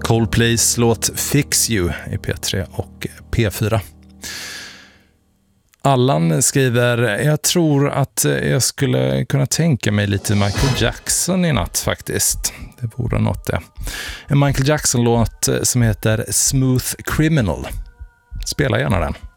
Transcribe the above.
Coldplays låt Fix You i P3 och P4. Allan skriver: jag tror att jag skulle kunna tänka mig lite Michael Jackson i natt faktiskt. Det vore något det. En Michael Jackson-låt som heter Smooth Criminal. Spela gärna den.